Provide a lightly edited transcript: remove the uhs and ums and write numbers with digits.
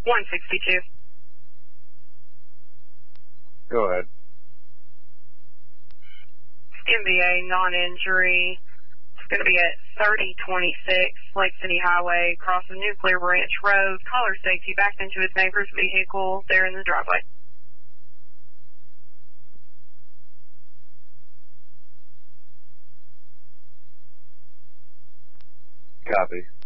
162. Go ahead. MVA, non-injury. It's going to be at 3026 Lake City Highway, crossing Nuclear Ranch Road. Caller states he backed into his neighbor's vehicle there in the driveway. Copy.